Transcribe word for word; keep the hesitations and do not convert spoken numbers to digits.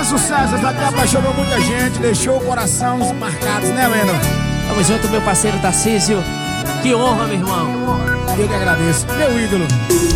grande sucesso, essa aqui apaixonou muita gente, deixou corações marcados, né, Leno? Tamo junto, meu parceiro Tarcísio. Que honra, meu irmão. Eu que agradeço, meu ídolo.